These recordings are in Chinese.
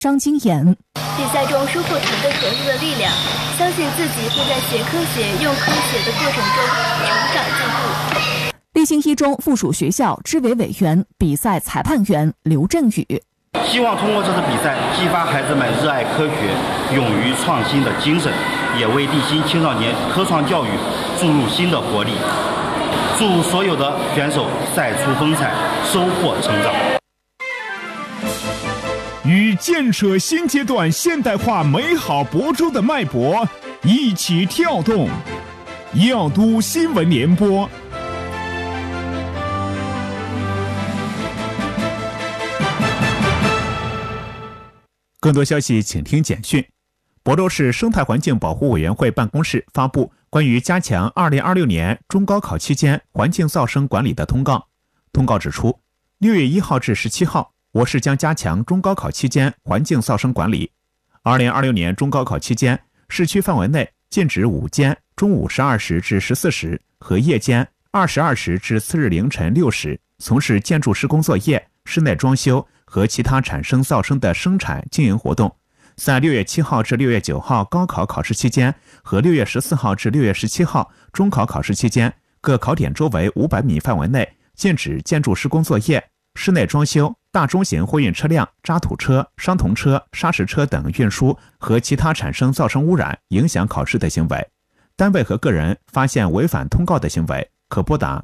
张金岩。 比赛中收获团队合作的力量，相信自己会在学科学、用科学的过程中成长进步。 立新一中附属学校支委委员、比赛裁判员刘振宇。 希望通过这次比赛激发孩子们热爱科学、勇于创新的精神，也为立新青少年科创教育注入新的活力。祝所有的选手赛出风采，收获成长。 与建设新阶段现代化美好亳州的脉搏一起跳动，耀都新闻联播。更多消息请听简讯。亳州市生态环境保护委员会办公室发布关于加强2026年中高考期间环境噪声管理的通告。通告指出，6月1号至17号，我市将加强中高考期间环境噪声管理。2026年中高考期间，市区范围内禁止午间中午12时至14时和夜间22时至次日凌晨6时从事建筑施工作业、室内装修和其他产生噪声的生产经营活动。在6月7号至6月9号高考考试期间和6月14号至6月17号中考考试期间，各考点周围500米范围内禁止建筑施工作业、室内装修、大中型货运车辆、渣土车、商铜车、砂石车等运输和其他产生噪声污染、影响考试的行为。单位和个人发现违反通告的行为，可拨打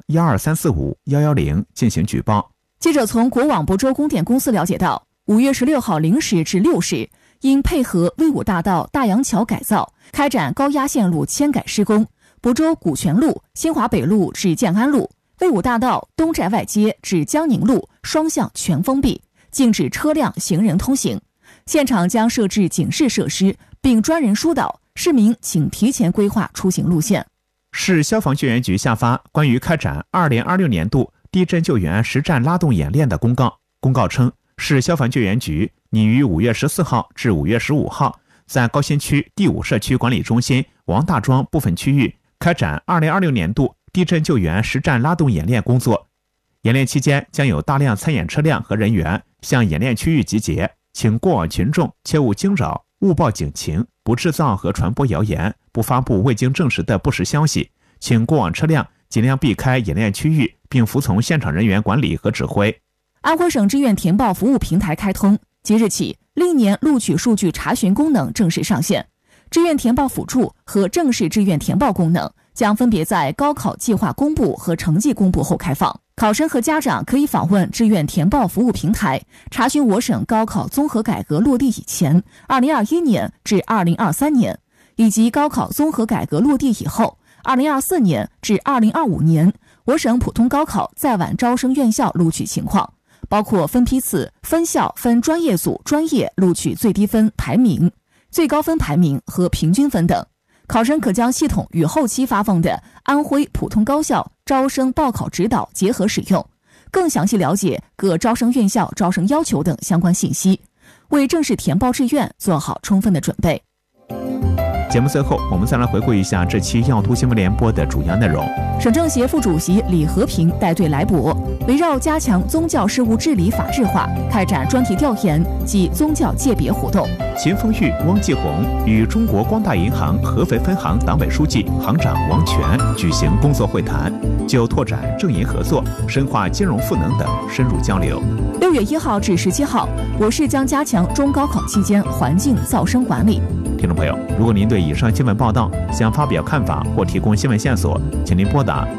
12345-110进行举报。 记者从国网亳州供电公司了解到，5月16号0时至6时，因配合威武大道大洋桥改造，开展高压线路迁改施工，亳州古泉路、新华北路至建安路、威武大道东寨外街至江宁路双向全封闭，禁止车辆、行人通行。现场将设置警示设施，并专人疏导，市民请提前规划出行路线。 市消防救援局下发关于开展2026年度地震救援实战拉动演练的公告。公告称，市消防救援局拟于5月14号至5月15号，在高新区第5社区管理中心王大庄部分区域开展2026年度地震救援实战拉动演练工作。演练期间将有大量参演车辆和人员向演练区域集结，请过往群众切勿惊扰、勿报警情，不制造和传播谣言，不发布未经证实的不实消息，请过往车辆尽量避开演练区域，并服从现场人员管理和指挥。 安徽省志愿填报服务平台开通，即日起，历年录取数据查询功能正式上线。志愿填报辅助和正式志愿填报功能将分别在高考计划公布和成绩公布后开放。考生和家长可以访问志愿填报服务平台，查询我省高考综合改革落地以前2021年至2023年，以及高考综合改革落地以后2024年至2025年我省普通高考在晚招生院校录取情况，包括分批次、分校、分专业组专业录取最低分排名、最高分排名和平均分等。考生可将系统与后期发放的安徽普通高校招生报考指导结合使用，更详细了解各招生院校招生要求等相关信息，为正式填报志愿做好充分的准备。 节目最后，我们再来回顾一下这期耀都新闻联播的主要内容。 省政协副主席李和平带队来亳，围绕加强宗教事务治理法治化，开展专题调研及宗教界别活动。 秦风玉、汪继红与中国光大银行合肥分行党委书记、行长王权举行工作会谈，就拓展政银合作、深化金融赋能等深入交流。 6月1号至17号，我市将加强中高考期间环境噪声管理。 听众朋友，如果您对以上新闻报道想发表看法或提供新闻线索，请您拨打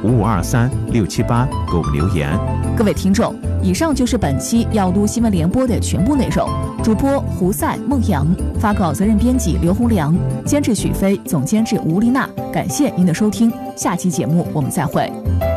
5523678给我们留言。 各位听众，以上就是本期耀都新闻联播的全部内容。主播胡赛、孟阳，发稿责任编辑刘洪良，监制许飞，总监制吴丽娜。感谢您的收听，下期节目我们再会。